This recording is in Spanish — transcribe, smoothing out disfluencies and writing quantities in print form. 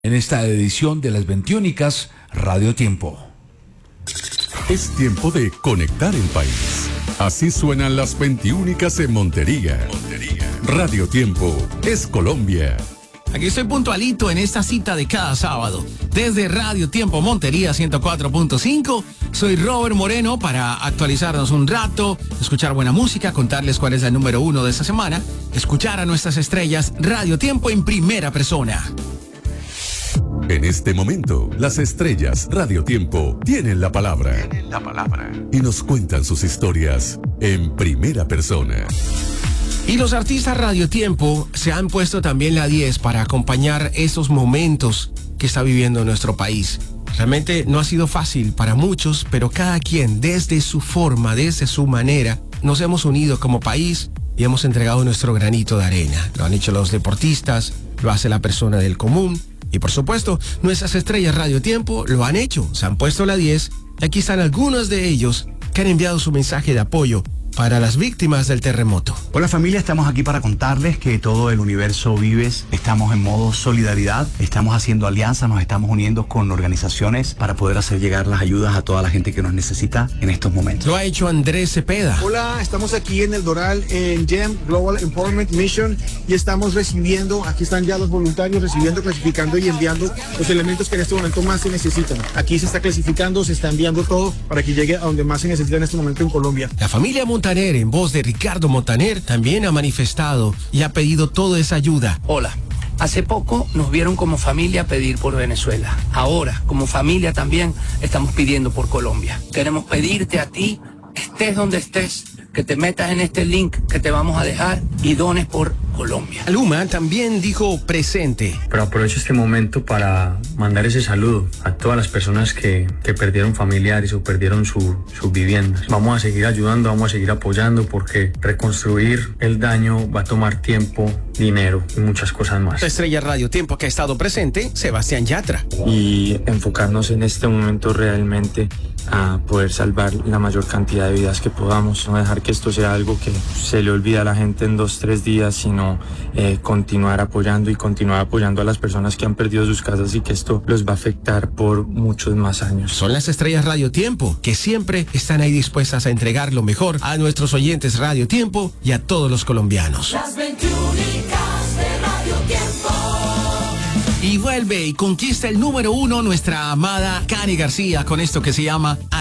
En esta edición de las 21 Radio Tiempo. Es tiempo de conectar el país. Así suenan las 21 en Montería. Radio Tiempo es Colombia. Aquí estoy puntualito en esta cita de cada sábado. Desde Radio Tiempo Montería 104.5, soy Robert Moreno para actualizarnos un rato, escuchar buena música, contarles cuál es el número 1 de esta semana, escuchar a nuestras estrellas Radio Tiempo en primera persona. En este momento, las estrellas Radio Tiempo tienen la palabra. Y nos cuentan sus historias en primera persona. Y los artistas Radio Tiempo se han puesto también la 10 para acompañar estos momentos que está viviendo nuestro país. Realmente no ha sido fácil para muchos, pero cada quien desde su forma, desde su manera, nos hemos unido como país y hemos entregado nuestro granito de arena. Lo han hecho los deportistas, lo hace la persona del común. Y por supuesto, nuestras estrellas Radio Tiempo lo han hecho, se han puesto la 10. Y aquí están algunos de ellos que han enviado su mensaje de apoyo para las víctimas del terremoto. Hola familia, estamos aquí para contarles que todo el universo Vives estamos en modo solidaridad, estamos haciendo alianzas, nos estamos uniendo con organizaciones para poder hacer llegar las ayudas a toda la gente que nos necesita en estos momentos. Lo ha hecho Andrés Cepeda. Hola, estamos aquí en el Doral en GEM, Global Empowerment Mission, y estamos recibiendo, aquí están ya los voluntarios recibiendo, clasificando y enviando los elementos que en este momento más se necesitan. Aquí se está clasificando, se está enviando todo para que llegue a donde más se necesita en este momento en Colombia. La familia Montaner, en voz de Ricardo Montaner, también ha manifestado y ha pedido toda esa ayuda. Hola, hace poco nos vieron como familia pedir por Venezuela. Ahora, como familia también, estamos pidiendo por Colombia. Queremos pedirte a ti, estés donde estés, que te metas en este link que te vamos a dejar y dones por Colombia. Luma también dijo presente. Pero aprovecho este momento para mandar ese saludo a todas las personas que perdieron familiares o perdieron sus viviendas. Vamos a seguir ayudando, vamos a seguir apoyando, porque reconstruir el daño va a tomar tiempo, dinero y muchas cosas más. La estrella Radio Tiempo que ha estado presente, Sebastián Yatra. Y enfocarnos en este momento realmente a poder salvar la mayor cantidad de vidas que podamos, no dejar que esto sea algo que se le olvida a la gente en 2-3 días, sino continuar apoyando a las personas que han perdido sus casas y que esto los va a afectar por muchos más años. Son las estrellas Radio Tiempo que siempre están ahí dispuestas a entregar lo mejor a nuestros oyentes Radio Tiempo y a todos los colombianos. Las 21 de Radio Tiempo. Y vuelve y conquista el número 1 nuestra amada Cani García con esto que se llama